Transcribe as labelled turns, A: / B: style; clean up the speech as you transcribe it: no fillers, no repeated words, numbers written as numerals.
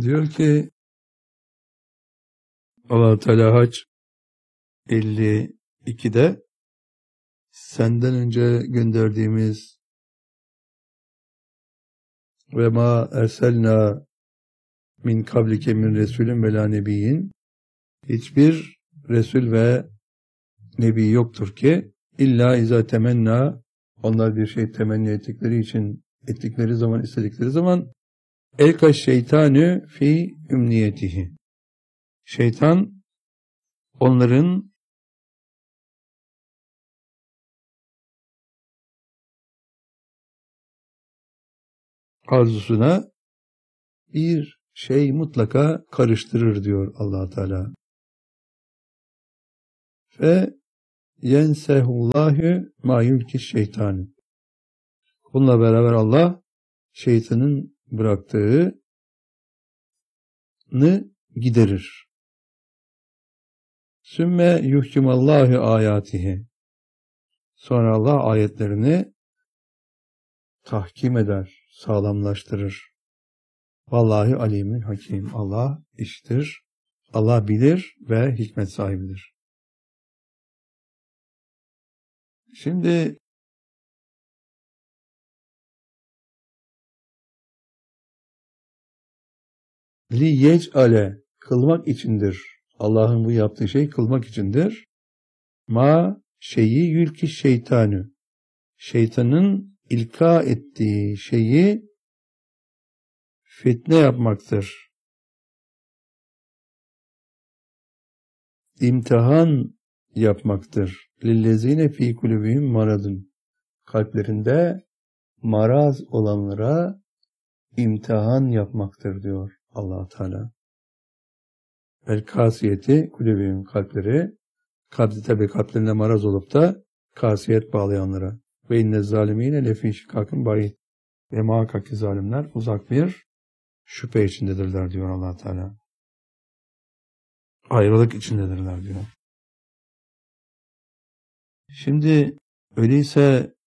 A: Diyor ki Allah Teala Hac 52'de senden önce gönderdiğimiz ve ma erselna min kablike min resulün ve la nebiyyin, hiçbir resul ve nebi yoktur ki illa iza temenna, onlar bir şey temenni ettikleri zaman, istedikleri zaman elka şeytanü fi ümniyetihi, şeytan onların arzusuna bir şey mutlaka karıştırır diyor Allah Teala. Ve yensehullahu ma yulki şeytanı. Bununla beraber Allah şeytanın bıraktığını giderir. Sümme yuhkimallahu ayatihi. Sonra Allah ayetlerini tahkim eder, sağlamlaştırır. Vallahi alimin hakim. Allah işitir, Allah bilir ve hikmet sahibidir. Şimdi li yec'ale, kılmak içindir. Allah'ın bu yaptığı şey kılmak içindir. Ma şeyi yülki şeytanı. Şeytanın ilka ettiği şeyi fitne yapmaktır. İmtihan yapmaktır. Lillezine fi kulübihim maradun. Kalplerinde maraz olanlara imtihan yapmaktır diyor Allah Teala. El kasiyeti kulübihim, kalpleri, tabi kalplerinde maraz olup da kasiyet bağlayanlara. Ve inne zalimine lefi şikakın bayit. Ve muhakkak ki zalimler uzak bir şüphe içindedirler diyor Allah Teala. Ayrılık içindedirler diyor. Şimdi öyleyse